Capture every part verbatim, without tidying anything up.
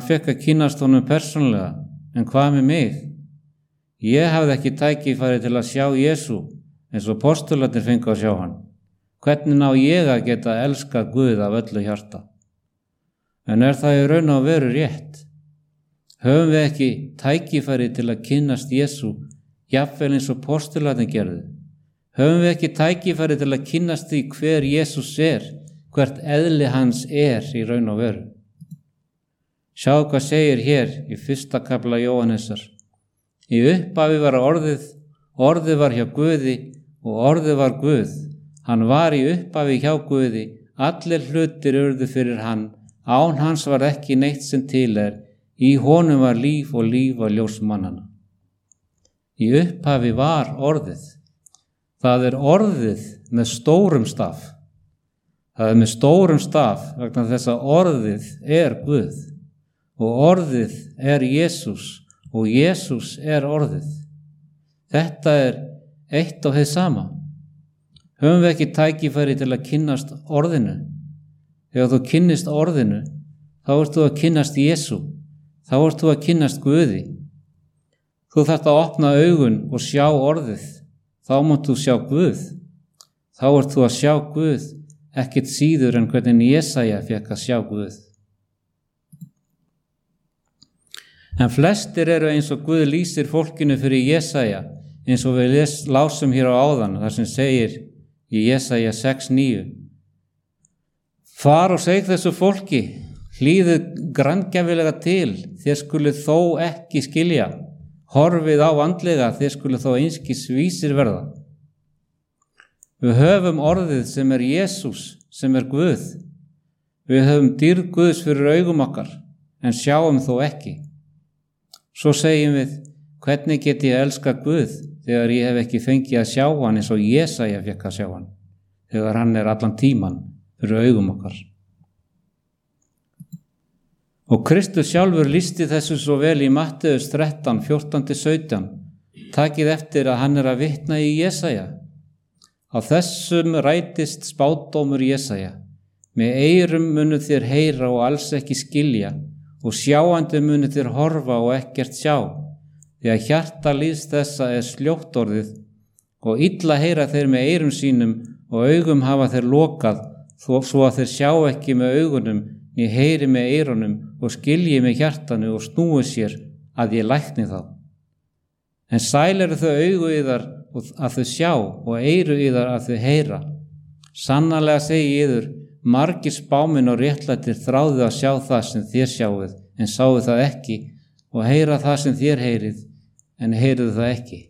fekk að kynnast honum persónulega, en hvað með mig? Ég hafði ekki tækifæri til að sjá Jesú eins og postularnir fengu að sjá hann. Hvernig ná ég að geta elskað Guð af öllu hjarta? En er það í raun og veru rétt? Höfum við ekki tækifæri til að kynnast Jesú, jafnvel eins og postularnir gerðu? Höfum við ekki tækifæri til að kynnast því hver Jesús er, hvert eðli hans er í raun og veru? Sjá hvað segir hér í fyrsta kafla Jóhannesar. Í upphafi var orðið, orðið var hjá Guði og orðið var Guð. Hann var í upphafi hjá Guði, allir hlutir urðu fyrir hann, án hans var ekki neitt sem til er, í honum var líf og líf var ljós mannanna. Í upphafi var orðið. Það er orðið með stórum staf. Það er með stórum staf vegna þess að orðið er Guð og orðið er Jesús og Jesús er orðið. Þetta er eitt og hið sama. Höfum við ekki tækifæri til að kynnast orðinu? Þegar þú kynnist orðinu, þá ert þú að kynnast Jesú, þá ert þú að kynnast Guði. Þú þarft að opna augun og sjá orðið, þá mátt þú sjá Guð. Þá ert þú að sjá Guð, ekkert síður en hvernig Jesaja fékk að sjá Guð. En flestir eru eins og Guð lýsir fólkinu fyrir Jesaja, eins og við les, lásum hér á áðan, þar sem segir í Jesaja sex níu. Far og seg þessu fólki, hlýðið grandgjafilega til, þér skuluð þó ekki skilja, horfið á andlega, þér skuluð þó einskis vísir verða. Við höfum orðið sem er Jesús, sem er Guð. Við höfum dýrð Guðs fyrir augum okkar, en sjáum þó ekki. Svo segjum við, hvernig get ég elska Guð þegar ég hef ekki fengið að sjá hann eins og Jesaja fékk að sjá hann, þegar hann er allan tíman fyrir augum okkar. Og Kristus sjálfur lýsti þessu svo vel í Matteus þrettán fjórtán til sautján. Takið eftir að hann er að vitna í Jesaja. Á þessum rætist spádómur Jesaja. Með eyrum munu þér heyra og alls ekki skilja, og sjáandi munu þér horfa og ekkert sjá, því að hjarta líðs þessa er sljótt orðið, og illa heyra þeir með eyrum sínum og augum hafa þeir lokað, þó svo að þeir sjá ekki með augunum, né heyri með eyrunum og skilji með hjartanu og snúi sér að ég lækni þá. En sæl eru þau augu yðar að þau sjá og eyru yðar að þau heyra. Sannarlega segi ég yður, margir spámenn og réttlætir þráðu að sjá það sem þér sjáuð, en sáu það ekki, og heyra það sem þér heyrið, en heyrið það ekki.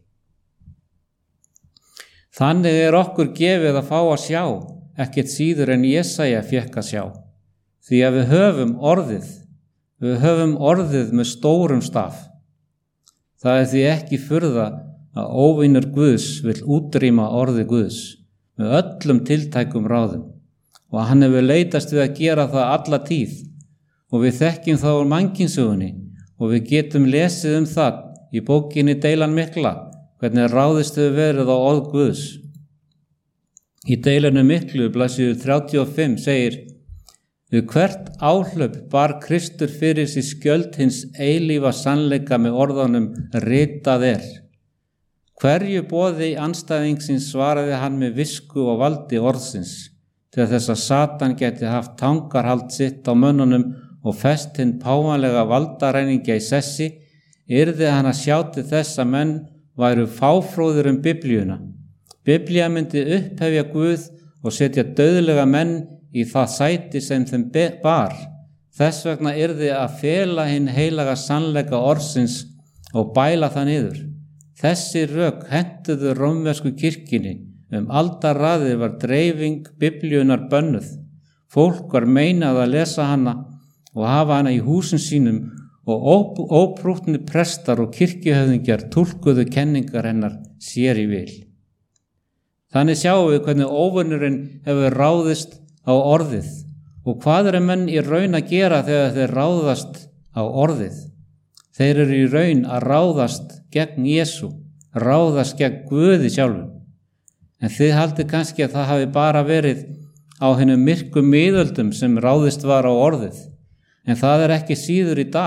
Þannig er okkur gefið að fá að sjá, ekkert síður en Jesaja fékk að sjá. Því að við höfum orðið, við höfum orðið með stórum staf. Það er því ekki furða að óvinur Guðs vill útrýma orði Guðs með öllum tiltækum ráðum. Og hann hefur leitast við að gera það alla tíð, og við þekkjum það úr mannkynssögunni, og við getum lesið um það í bókinni Deilan mikla, hvernig ráðist hefur verið á orð Guðs. Í Deilanu miklu, blaðsíðu þrjátíu og fimm, segir: Við hvert áhlaup bar Kristur fyrir sig skjöld hins eilífa sannleika með orðunum ritað er. Hverju boði andstæðingsins svaraði hann með visku og valdi orðsins, til þess að Satan geti haft tangarhald sitt á mönnunum og fest hinn páfanlega valdaræningja í sessi, yrði hann að sjá til þess að menn væru fáfróðir um Biblíuna. Biblía myndi upphefja Guð og setja dauðlega menn í það sæti sem þeim bar. Þess vegna yrði að fela hinn heilaga sannleika orðsins og bæla það niður. Þessi rök hentuðu rómversku kirkjunni. Um aldarraðir var dreifing Biblíunar bönnuð. Fólk var meinað að lesa hana og hafa hana í húsum sínum, og óprúttni prestar og kirkjuhöfðingjar túlkuðu kenningar hennar sér í vil. Þannig sjáum við hvernig óvinurinn hefur ráðist á orðið. Og hvað eru menn í raun að gera þegar þeir ráðast á orðið? Þeir eru í raun að ráðast gegn Jesú, ráðast gegn Guði sjálfum. En þið haldið kannski að það hafi bara verið á hinum myrku miðöldum sem ráðist var á orðið. En það er ekki síður í dag.